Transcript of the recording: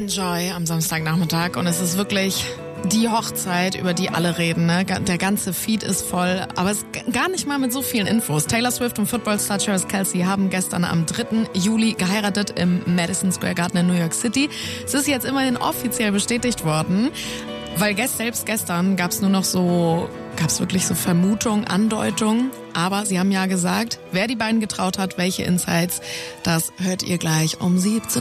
Enjoy am Samstagnachmittag und es ist wirklich die Hochzeit, über die alle reden. Ne? Der ganze Feed ist voll, aber es ist gar nicht mal mit so vielen Infos. Taylor Swift und Footballstar Travis Kelce haben gestern am 3. Juli geheiratet im Madison Square Garden in New York City. Es ist jetzt immerhin offiziell bestätigt worden, weil selbst gestern gab es wirklich so Vermutungen, Andeutungen. Aber sie haben ja gesagt, wer die beiden getraut hat, welche Insights, das hört ihr gleich um 17